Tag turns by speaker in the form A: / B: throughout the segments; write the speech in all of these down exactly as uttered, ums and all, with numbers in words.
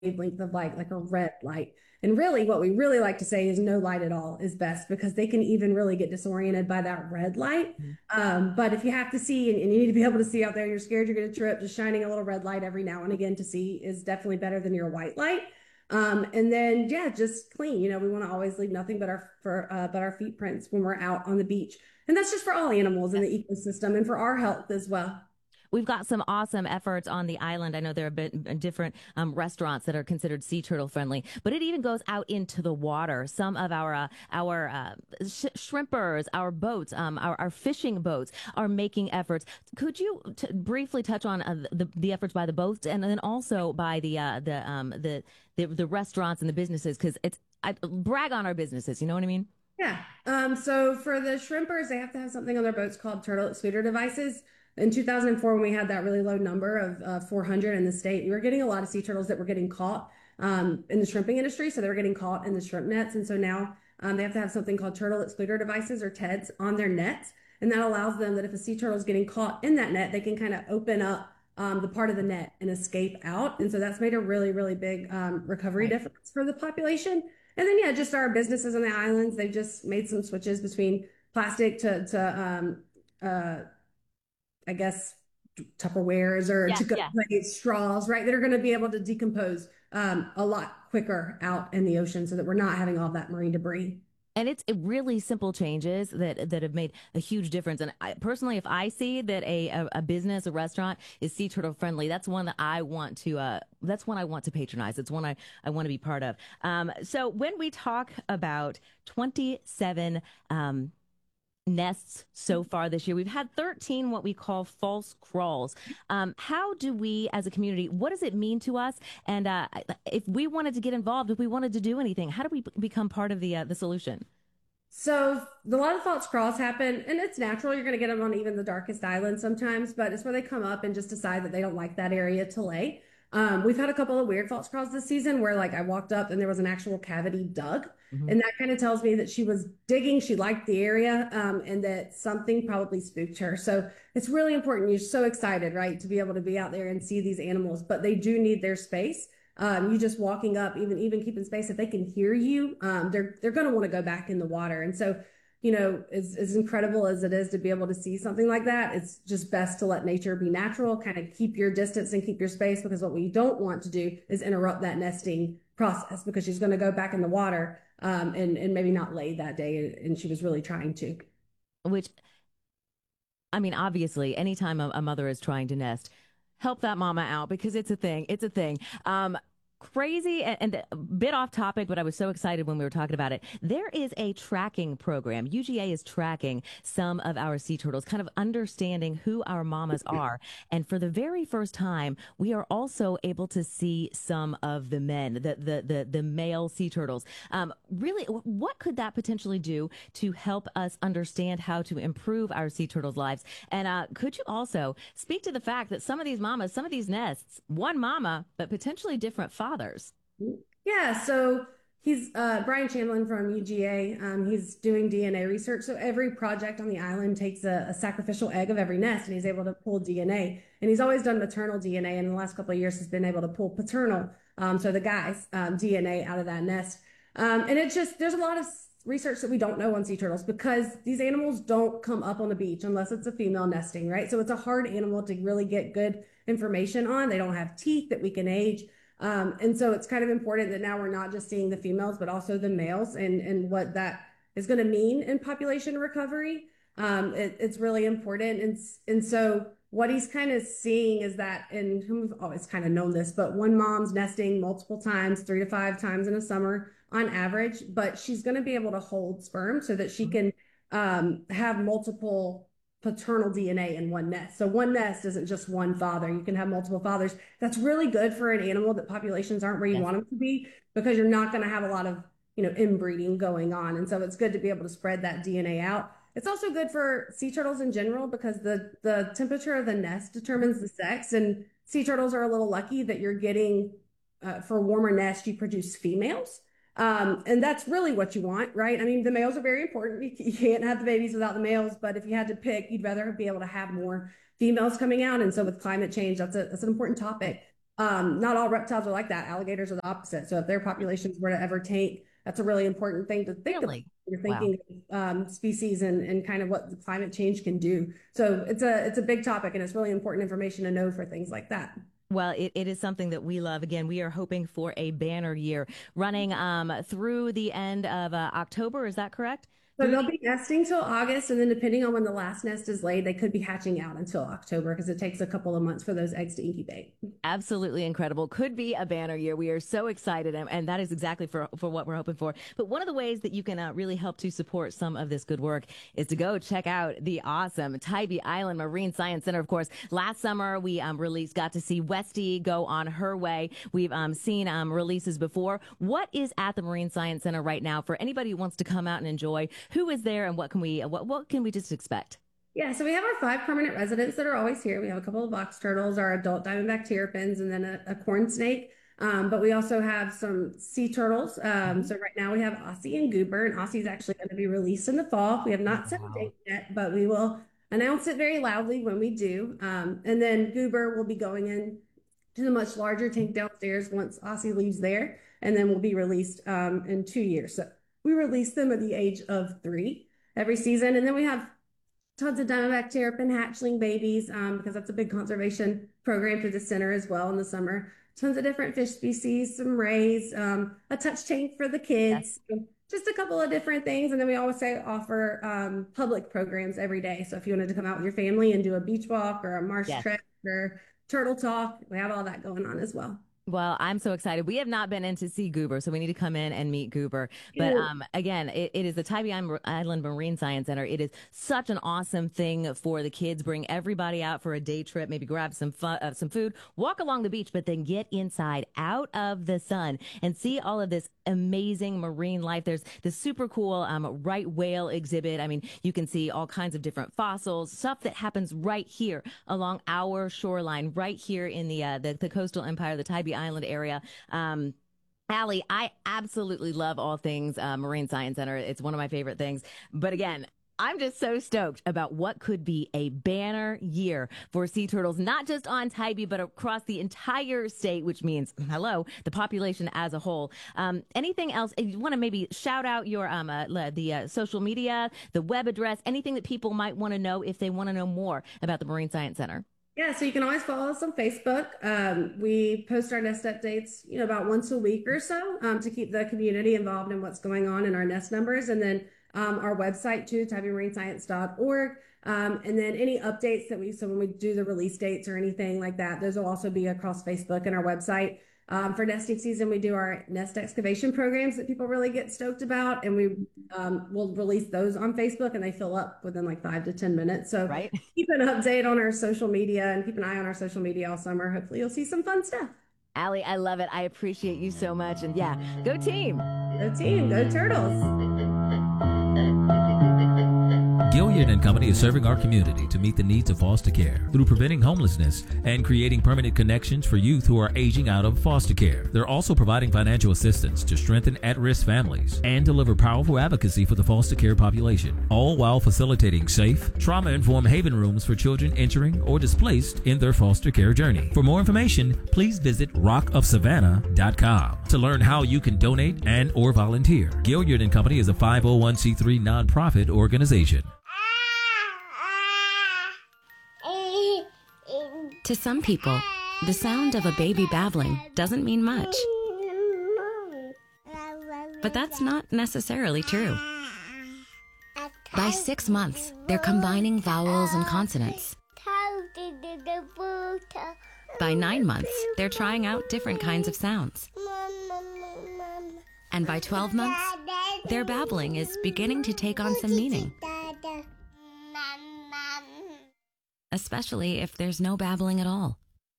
A: wavelength of light, like a red light. And really, what we really like to say is no light at all is best because they can even really get disoriented by that red light.
B: Mhm.
A: Um, but if you have to see and, and you need to be able to see out there, you're scared you're going to trip, just shining a little red light every now and again to see is definitely better than your white light. Um, and then, yeah, just clean. You know, we want to always leave nothing but our for, uh, but our feet prints when we're out on the beach. And that's just for all animals in the
B: Yes.
A: ecosystem and for our health as well.
B: We've got some awesome efforts on the island. I know there are a bit different um, restaurants that are considered sea turtle friendly, but it even goes out into the water. Some of our uh, our uh, sh- shrimpers, our boats, um, our, our fishing boats are making efforts. Could you t- briefly touch on uh, the the efforts by the boats and then also by the uh, the um the, the the restaurants and the businesses? Because it's I brag on our businesses. You know what I mean?
A: Yeah. Um, so for the shrimpers, they have to have something on their boats called turtle excluder devices. In two thousand four, when we had that really low number of uh, four hundred in the state, we were getting a lot of sea turtles that were getting caught um, in the shrimping industry. So they were getting caught in the shrimp nets. And so now um, they have to have something called turtle excluder devices or T E Ds on their nets. And that allows them that if a sea turtle is getting caught in that net, they can kind of open up um, the part of the net and escape out. And so that's made a really, really big um, recovery
B: Right.
A: difference for the population. And then, yeah, just our businesses on the islands, they've just made some switches between plastic to, to um, uh, I guess, Tupperwares or
B: Yeah,
A: to go
B: yeah.
A: plates, straws, right? That are going to be able to decompose um, a lot quicker out in the ocean so that we're not having all that marine debris.
B: And it's it really simple changes that that have made a huge difference. And I, personally, if I see that a, a, a business, a restaurant is sea turtle friendly, that's one that I want to uh, that's one I want to patronize. It's one I, I want to be part of. Um, so when we talk about twenty-seven um, nests so far this year. We've had thirteen what we call false crawls. Um, how do we, as a community, what does it mean to us? And uh, if we wanted to get involved, if we wanted to do anything, how do we b- become part of the uh, the solution?
A: So a lot of false crawls happen, and it's natural. You're going to get them on even the darkest islands sometimes, but it's where they come up and just decide that they don't like that area to lay. Um, we've had a couple of weird false crawls this season where, like, I walked up and there was an actual cavity dug,
B: Mhm.
A: and that kind of tells me that she was digging, she liked the area, um, and that something probably spooked her. So it's really important. You're so excited, right, to be able to be out there and see these animals, but they do need their space. Um, you just walking up, even even keeping space, if they can hear you, um, they're they're going to want to go back in the water. And so, you know, as, as incredible as it is to be able to see something like that, it's just best to let nature be natural, kind of keep your distance and keep your space, because what we don't want to do is interrupt that nesting process because she's going to go back in the water um, and and maybe not lay that day, and she was really trying to.
B: Which, I mean, obviously, anytime a, a mother is trying to nest, help that mama out because it's a thing. It's a thing. Um, crazy and, and a bit off topic, but I was so excited when we were talking about it. There is a tracking program. U G A is tracking some of our sea turtles, kind of understanding who our mamas are. And for the very first time, we are also able to see some of the men, the the the, the male sea turtles. Um, really, what could that potentially do to help us understand how to improve our sea turtles' lives? And uh, could you also speak to the fact that some of these mamas, some of these nests, one mama, but potentially different fathers?
A: Yeah, so he's uh, Brian Chamberlain from U G A. Um, he's doing D N A research. So every project on the island takes a, a sacrificial egg of every nest, and he's able to pull D N A. And he's always done maternal D N A, and in the last couple of years, has been able to pull paternal, um, so the guy's um, D N A out of that nest. Um, and it's just there's a lot of research that we don't know on sea turtles because these animals don't come up on the beach unless it's a female nesting, right? So it's a hard animal to really get good information on. They don't have teeth that we can age. Um, and so it's kind of important that now we're not just seeing the females, but also the males and, and what that is going to mean in population recovery. Um, it, it's really important. And, and so what he's kind of seeing is that, and we've always kind of known this, but one mom's nesting multiple times, three to five times in a summer on average, but she's going to be able to hold sperm so that she can um, have multiple paternal D N A in one nest. So one nest isn't just one father. You can have multiple fathers. That's really good for an animal that populations aren't where you
B: Yes.
A: want them to be because you're not going to have a lot of, you know, inbreeding going on. And so it's good to be able to spread that D N A out. It's also good for sea turtles in general because the the temperature of the nest determines the sex, and sea turtles are a little lucky that you're getting uh, for warmer nests you produce females. Um, and that's really what you want, right? I mean, the males are very important. You, you can't have the babies without the males, but if you had to pick, you'd rather be able to have more females coming out. And so with climate change, that's a that's an important topic. Um, not all reptiles are like that. Alligators are the opposite. So if their populations were to ever tank, that's a really important thing to think about.
B: Really?
A: You're
B: Wow.
A: thinking of um, species and, and kind of what the climate change can do. So it's a it's a big topic, and it's really important information to know for things like that.
B: Well, it, it is something that we love. Again, we are hoping for a banner year running um, through the end of uh, October. Is that correct?
A: So
B: Through
A: they'll
B: the
A: be nesting till August, and then depending on when the last nest is laid, they could be hatching out until October because it takes a couple of months for those eggs to incubate.
B: Absolutely incredible. Could be a banner year. We are so excited, and, and that is exactly for, for what we're hoping for. But one of the ways that you can uh, really help to support some of this good work is to go check out the awesome Tybee Island Marine Science Center. Of course, last summer we um, released, got to see Westy go on her way. We've um, seen um, releases before. What is at the Marine Science Center right now for anybody who wants to come out and enjoy? Who is there, and what can we what what can we just expect?
A: Yeah, so we have our five permanent residents that are always here. We have a couple of box turtles, our adult diamondback terrapins, and then a, a corn snake. Um, but we also have some sea turtles. Um, so right now we have Aussie and Goober, and Aussie's actually going to be released in the fall. We have not set a
B: Wow.
A: date yet, but we will announce it very loudly when we do. Um, and then Goober will be going in to the much larger tank downstairs once Aussie leaves there, and then will be released um, in two years. So we release them at the age of three every season, and then we have tons of diamondback terrapin hatchling babies um, because that's a big conservation program through the center as well in the summer. Tons of different fish species, some rays, um, a touch tank for the kids,
B: Yes.
A: just a couple of different things. And then we always say offer um, public programs every day. So if you wanted to come out with your family and do a beach walk or a marsh
B: Yes.
A: trek or turtle talk, we have all that going on as well.
B: Well, I'm so excited. We have not been in to see Goober, so we need to come in and meet Goober. But um, again, it, it is the Tybee Island Marine Science Center. It is such an awesome thing for the kids. Bring everybody out for a day trip, maybe grab some fun, uh, some food, walk along the beach, but then get inside, out of the sun, and see all of this amazing marine life. There's this super cool um, right whale exhibit. I mean, you can see all kinds of different fossils, stuff that happens right here along our shoreline, right here in the uh, the, the coastal empire, the Tybee Island area. Um, Allie, I absolutely love all things uh, Marine Science Center. It's one of my favorite things. But again, I'm just so stoked about what could be a banner year for sea turtles, not just on Tybee, but across the entire state, which means, hello, the population as a whole. Um, anything else? You want to maybe shout out your um, uh, the uh, social media, the web address, anything that people might want to know if they want to know more about the Marine Science Center?
A: Yeah, so you can always follow us on Facebook. Um, we post our nest updates, you know, about once a week or so um, to keep the community involved in what's going on in our nest numbers. And then um, our website too, tybee marine science dot org. Um, and then any updates that we, so when we do the release dates or anything like that, those will also be across Facebook and our website. Um, for nesting season, we do our nest excavation programs that people really get stoked about, and we um, will release those on Facebook, and they fill up within like five to ten minutes. So
B: Right.
A: keep an update on our social media and keep an eye on our social media all summer. Hopefully you'll see some fun stuff.
B: Allie, I love it. I appreciate you so much. And yeah, go team.
A: Go team, go Turtles.
C: Gilliard and Company is serving our community to meet the needs of foster care through preventing homelessness and creating permanent connections for youth who are aging out of foster care. They're also providing financial assistance to strengthen at-risk families and deliver powerful advocacy for the foster care population, all while facilitating safe, trauma-informed haven rooms for children entering or displaced in their foster care journey. For more information, please visit rock of savannah dot com to learn how you can donate and or volunteer. Gilliard and Company is a five oh one c three nonprofit organization.
D: To some people, the sound of a baby babbling doesn't mean much. But that's not necessarily true. By six months, they're combining vowels and consonants. By nine months, they're trying out different kinds of sounds. And by twelve months, their babbling is beginning to take on some meaning. Especially if there's no babbling at all.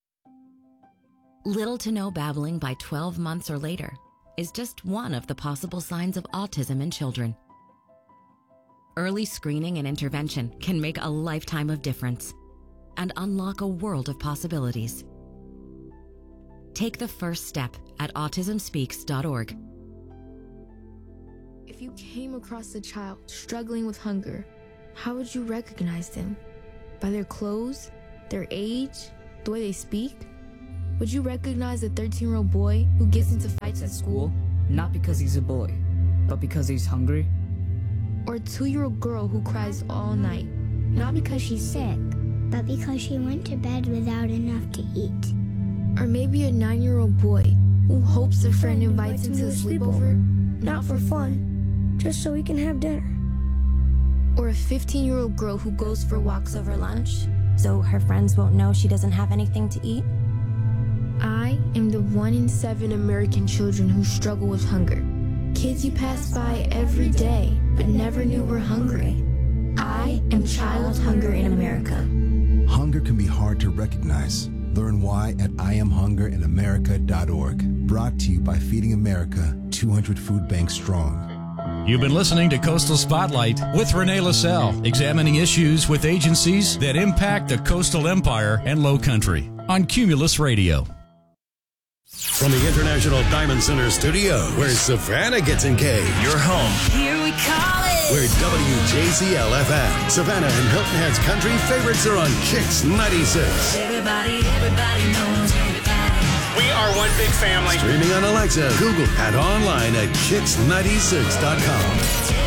D: Little to no babbling by twelve months or later is just one of the possible signs of autism in children. Early screening and intervention can make a lifetime of difference and unlock a world of possibilities. Take the first step at autism speaks dot org.
E: If you came across a child struggling with hunger, how would you recognize them? By their clothes, their age, the way they speak? would you recognize a thirteen-year-old boy who gets into fights at school?
F: Not because he's a boy, but because he's hungry?
E: Or a two-year-old girl who cries all night?
G: Not because she's sick, but because she went to bed without enough to eat.
E: Or maybe a nine-year-old boy who hopes a friend invites him to a sleepover,
H: not for fun, just so we can have dinner.
E: Or a fifteen-year-old girl who goes for walks over lunch,
I: so her friends won't know she doesn't have anything to eat.
E: I am the one in seven American children who struggle with hunger. Kids you pass by every day, but never knew were hungry. I am child hunger in America.
J: Hunger can be hard to recognize. Learn why at I am hunger in america dot org. Brought to you by Feeding America, two hundred food banks strong.
K: You've been listening to Coastal Spotlight with Renee LaSalle, examining issues with agencies that impact the coastal empire and low country on Cumulus Radio.
L: From the International Diamond Center studio, where Savannah gets engaged. Your home.
M: Here we call it.
L: Where W J Z L F M, Savannah and Hilton Head's country favorites are on Kicks ninety-six.
M: Everybody, everybody knows everybody.
N: We are one big family.
L: Streaming on Alexa, Google, and online at kicks ninety-six dot com.